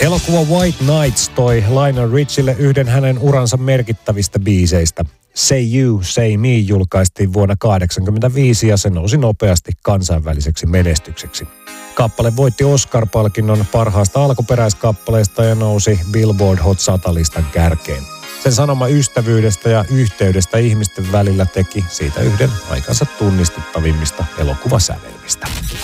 Elokuva White Nights toi Lionel Richille yhden hänen uransa merkittävistä biiseistä. Say You, Say Me julkaistiin vuonna 1985 ja se nousi nopeasti kansainväliseksi menestykseksi. Kappale voitti Oscar-palkinnon parhaasta alkuperäiskappaleesta ja nousi Billboard Hot 100-listan kärkeen. Sen sanoma ystävyydestä ja yhteydestä ihmisten välillä teki siitä yhden aikansa tunnistettavimmista elokuvasävelmistä.